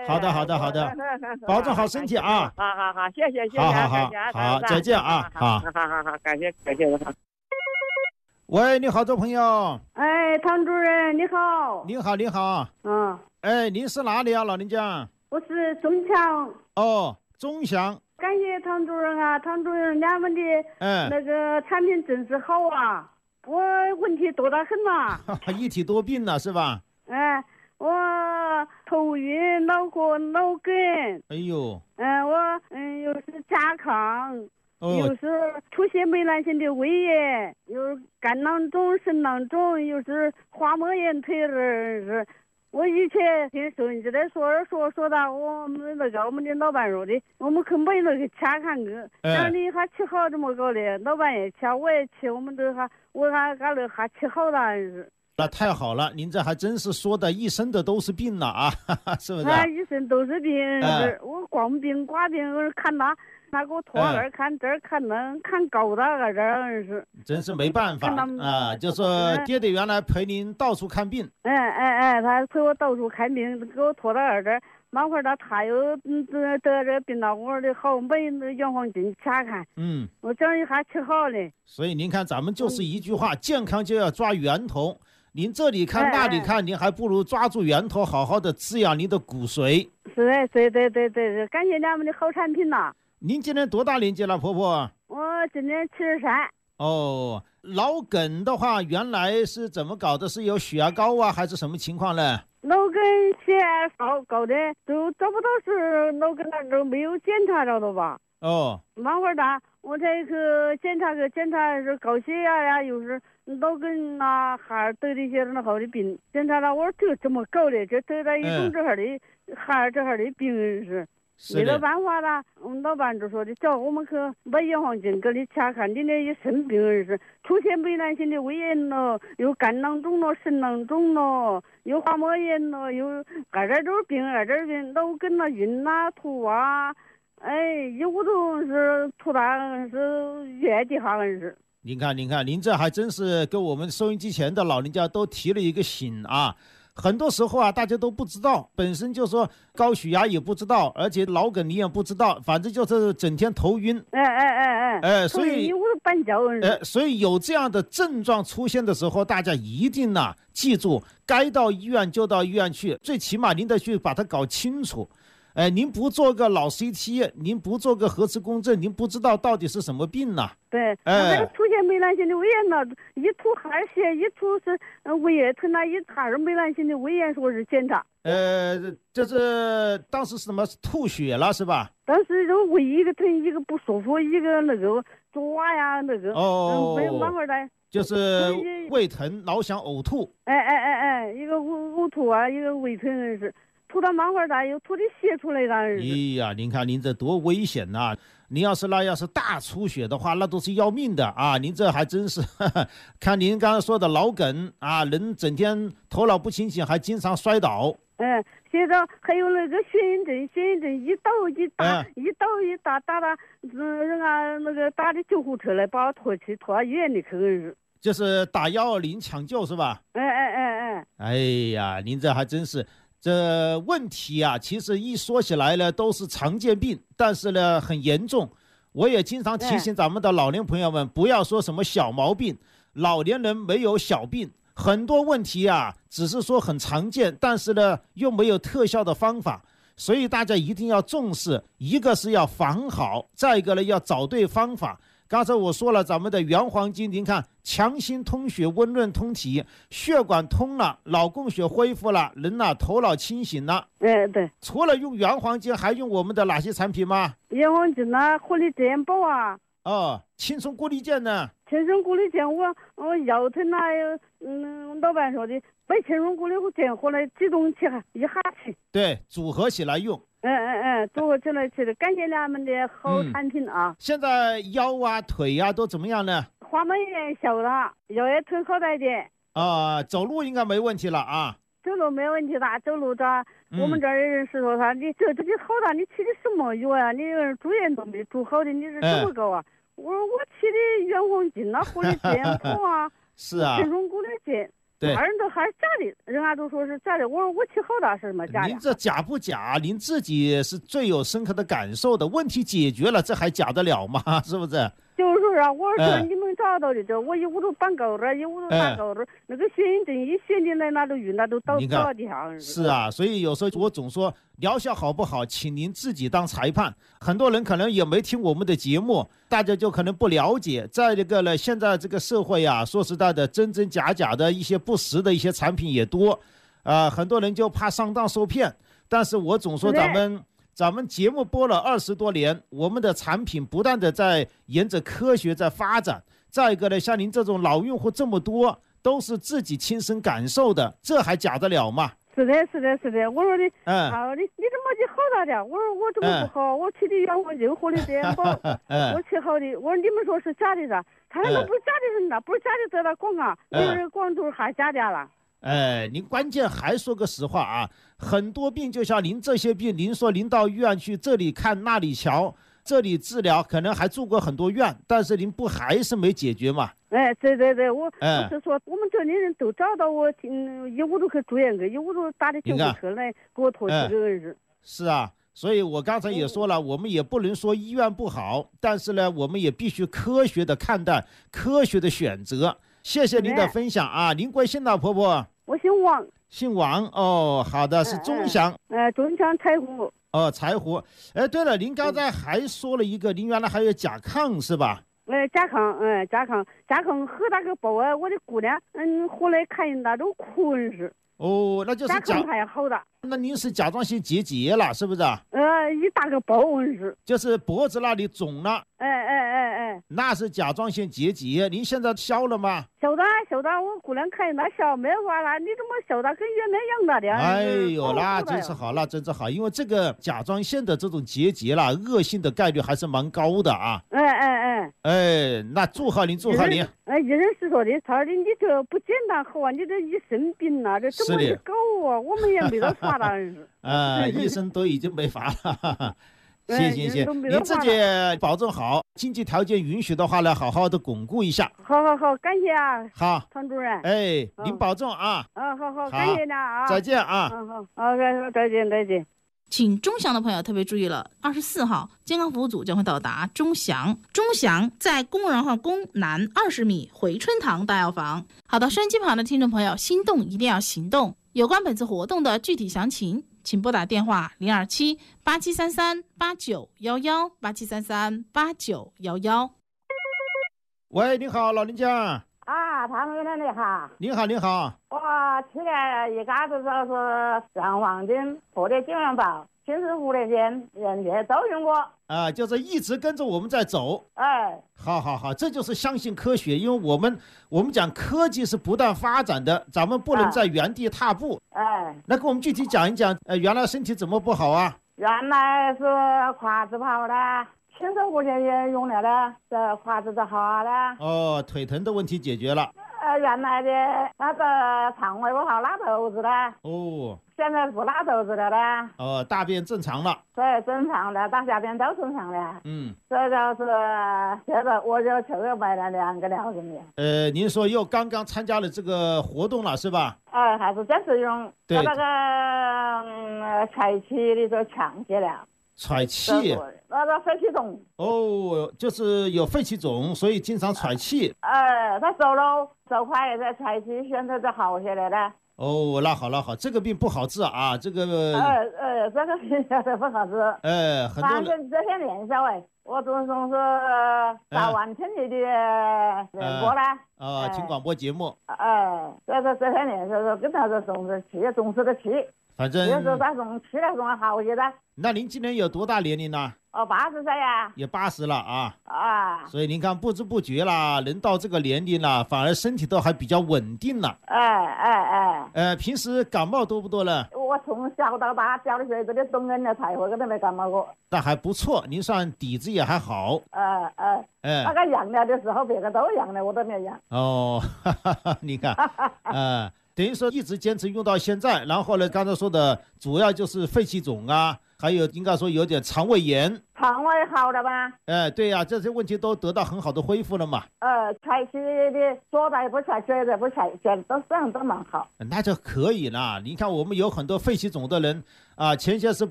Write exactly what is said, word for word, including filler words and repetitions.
好的好的好的，保重好身体啊！ 好好好，谢谢谢谢， 好好好好，再见啊！好， 好好好，感谢感谢。 喂，你好，这朋友。 哎，唐主任你好。 你好你好。 嗯。 哎，您是哪里啊，老人家？ 我是中强。 哦，中祥。 感谢唐主任啊，唐主任，俺们的那个产品真是好啊。我问题多得很呐、 啊，一体多病了是吧？ 哎，我头晕、脑壳、脑梗。 哎呦。 嗯，我嗯又是甲亢。 哦、 又是出血糜烂性的胃炎，又是肝囊肿、肾囊肿，又是滑膜炎，腿儿是。我以前听收音机在说说说的，我们那个我们的老板说的，我们可没那个掐看个，但你还吃好这么高的，老板也掐，我也吃，我们都还我还俺那还吃好了是。 那太好了，您这还真是说的一身的都是病了啊，是不是？ 啊，一身都是病，哎、我光病挂病，我看他。他给我拖那儿看这儿看那看高大个这儿是， 真是没办法啊！就说爹爹原来陪您到处看病， 哎哎哎，他陪我到处看病，给我拖到这儿，慢会儿他他又嗯得得这病了，我说的好没那原黄金掐看， 嗯， 我这样还吃好嘞。 所以您看，咱们就是一句话，健康就要抓源头。您这里看那里看，您还不如抓住源头，好好的滋养您的骨髓。 是的，对对对对，感谢咱们的好产品呐。 您今年多大年纪了，婆婆？ 我今年七十三。 哦，脑梗的话，原来是怎么搞的？是有血压高啊，还是什么情况呢？ 脑梗血压高高的，都找不到是脑梗了，都没有检查着的吧？ 哦， 慢会儿大，我再去检查个检查是高血压呀，又是脑梗啊，还得了一些那好的病。检查了，我说这怎么搞的？这得了一种这样的，还这样的病是。没得办法了，我们老板就说的，叫我们去买叶黄金给你查看，你那一身病是出血糜烂性的胃炎了，又肝囊肿了，肾囊肿了，又滑膜炎了，又二点都是病，二点病，脑梗了，晕啊，吐啊，哎，一屋头是吐的是月底下是。 您看，您看，您这还真是跟我们收音机前的老人家都提了一个醒啊。很多时候啊，大家都不知道，本身就说高血压也不知道，而且脑梗你也不知道，反正就是整天头晕。 哎哎哎哎， 哎，所以我半觉。 哎，所以有这样的症状出现的时候，大家一定呐、啊、记住，该到医院就到医院去，最起码您得去把它搞清楚。哎，您不做个脑 C T， 您不做个核磁共振，您不知道到底是什么病呢、啊？ 对， 哎， 出现糜烂性的胃炎了，一吐汗血，一吐是胃液疼了，一还是糜烂性的胃炎，说是检查。 呃，这是当时是什么吐血了是吧？ 当时就胃一个疼，一个不舒服，一个那个抓呀那个。 哦。 嗯，慢会儿来。 就是胃疼、老想呕吐。 哎哎哎哎，一个呕呕吐啊，一个胃疼是。吐到慢会儿大，又吐的血出来了。哎呀，您看您这多危险呐、啊！您要是那要是大出血的话，那都是要命的啊！您这还真是，呵呵看您刚刚说的脑梗啊，人整天头脑不清醒，还经常摔倒。 嗯，现在还有那个眩晕症，眩晕症一倒一打，嗯、一倒一打，打打，嗯，人家那个打的救护车来把我拖去，拖到医院里去是。 就是打幺二零抢救是吧？ 哎哎哎哎。 哎呀，您这还真是。这问题啊，其实一说起来呢，都是常见病，但是呢很严重。我也经常提醒咱们的老年朋友们，不要说什么小毛病，老年人没有小病，很多问题啊，只是说很常见，但是呢又没有特效的方法，所以大家一定要重视。一个是要防好，再一个呢要找对方法。刚才我说了，咱们的原黄金，您看强心通血、温润通体，血管通了，脑供血恢复了，人呐、啊、头脑清醒了。 哎，对。 除了用原黄金，还用我们的哪些产品吗？ 原黄金呐，活力健宝啊。 哦，青松固力健呢？ 青松固力健，我我腰疼呐，嗯，老板说的，买青松固力健回来集中起一下去。 对，组合起来用。 嗯嗯嗯，组合起来去的，感谢咱们的好产品啊！ 嗯、现在腰啊、腿啊都怎么样呢？ 滑膜炎小了，腰也疼好大一点。 啊、呃，走路应该没问题了啊。 走路没问题的，走路的，嗯、我们这儿的人是说他，你这这你好大，你吃的什么药呀？你住院都没住好的，你是怎么搞啊？嗯、我说我吃的原黄金啊，活力健宝啊， 是啊， 青松固力健。 对， 人都还是假的，人家都说是假的。我说我起好大事嘛，假的。 您这假不假？您自己是最有深刻的感受的，问题解决了，这还假得了吗？是不是？ 就是说啊，我说这你们找到的这，我一屋头搬高子，一屋头搭高子，那个显影针一显进来，那都晕，那都倒倒地上。 是啊，所以有时候我总说疗效好不好，请您自己当裁判。很多人可能也没听我们的节目，大家就可能不了解。再一个呢，现在这个社会啊，说实在的，真真假假的一些不实的一些产品也多，啊、呃，很多人就怕上当受骗。但是我总说咱们。咱们节目播了二十多年，我们的产品不断的在沿着科学在发展。再一个呢，像您这种老用户这么多，都是自己亲身感受的，这还假得了吗？ 是的，是的，是的。我说的， 嗯， 啊，你你怎么就好大点？我说我怎么不好？嗯、我吃的药我任何的这样宝，我吃好的。我说你们说是假的噻？他那个不是假的人呐，不是假的在那广啊，有人广都还假的了。 哎，您关键还说个实话啊，很多病就像您这些病，您说您到医院去这里看那里瞧，这里治疗，可能还住过很多院，但是您不还是没解决嘛？ 哎，对对对，我、哎、我是说我们这里人都找到我，嗯，一屋都去住院去，一屋都打的救护车来给我拖几个儿子、哎。 是啊，所以我刚才也说了，我们也不能说医院不好，但是呢，我们也必须科学的看待，科学的选择。谢谢您的分享啊，哎、您贵姓呢，婆婆？ 我姓王， 姓王哦，好的，是钟祥， 呃，钟祥柴胡， 哦，柴胡，哎，对了，您刚才还说了一个，您原来还有甲亢是吧？ 哎，甲亢，哎，甲亢，甲亢很大个包啊！我的姑娘，嗯，后来看人家都哭人是。 哦，那就是甲亢还好的。 那您是甲状腺结节了，是不是？ 呃，一大个包纹是。 就是脖子那里肿了。 哎哎哎哎。 那是甲状腺结节，您现在消了吗？ 消的消的，我姑娘看那消没法了，你怎么消的跟原来一样的的？ 哎呦，那真是好，那真是好，因为这个甲状腺的这种结节啦，恶性的概率还是蛮高的啊。 哎哎哎。 哎，那祝贺您，祝贺您。 哎，医生是说的，他说的你这不简单好啊，你这一身病呐、啊，这怎么去搞啊？我们也没得法了。 啊，医生都已经没法了。哈哈行行行，您自己保重好，经济条件允许的话呢，好好的巩固一下。 好好好，感谢啊。 好， 唐主任。 哎，嗯、您保重啊。 啊，好好，感谢您啊。 再见啊。 嗯好，好，再见再见。 请钟祥的朋友特别注意了，二十四号健康服务组将会到达钟祥。钟祥在公园号宫南二十米回春堂大药房。好的，收音机旁的听众朋友，心动一定要行动。有关本次活动的具体详情，请拨打电话零二七八七三三八九幺幺八七三三八九幺幺。 喂，你好，老人家。 啊，唐主任你好。 你好，你好。 我去年一开始就是上黄金或者金元宝、新市湖那边人家都用过。 啊，就是一直跟着我们在走。 哎， 好好好，这就是相信科学，因为我们我们讲科技是不断发展的，咱们不能在原地踏步。 哎， 那跟我们具体讲一讲，呃，原来身体怎么不好啊？ 原来是胯子不好的。新市湖也用了的，这胯子都好了。 哦，腿疼的问题解决了。 呃，原来的那个肠胃不好，拉肚子的。 哦。 现在不拉肚子的了。 哦，大便正常了。 对，正常的，大小便都正常的。 嗯。 这就是现在我就去买了两个疗程的。 呃，您说又刚刚参加了这个活动了是吧？ 呃，还是坚持用。 对。 那个嗯，才气的就强些了。 喘气， 那个肺气肿。 哦，就是有肺气肿，所以经常喘气。 呃，他走路走快也在喘气，现在就好些来了。 哦，那好，那好，这个病不好治啊，这个。 呃呃，这个病现在不好治。 呃，很多人。 反正这些年下来，我总总是打完听你的人播啦。 啊，听广播节目。 哎，这个这些年就是跟他说总是气，总是个气。 反正也是那种气来种好些的。 那您今年有多大年龄呢？ 哦，八十岁呀。 也八十了啊。 啊。 所以您看，不知不觉啦，人到这个年龄了，反而身体都还比较稳定了。 哎哎哎。 呃，平时感冒多不多呢？ 我从小到大教的学这里冬天的菜我根本没感冒过。 那还不错，您算底子也还好。 哎哎。哎。那个养了的时候，别个都养了，我都没养。 哦，哈哈哈，你看，啊。等于说一直坚持用到现在，然后呢，刚才说的主要就是肺气肿啊， 还有应该说有点肠胃炎。 肠胃好了吧？ 哎，对呀、啊，这些问题都得到很好的恢复了嘛。 呃，菜系的左的也不菜，右的也不菜，现在都这样都蛮好。 那就可以了。你看我们有很多肺气肿的人啊，前些是